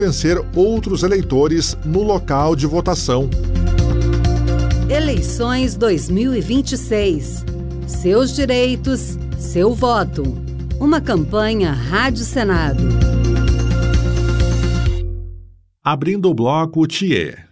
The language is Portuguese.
convencer outros eleitores no local de votação. Eleições 2026. Seus direitos, seu voto. Uma campanha Rádio Senado. Abrindo o bloco TIE.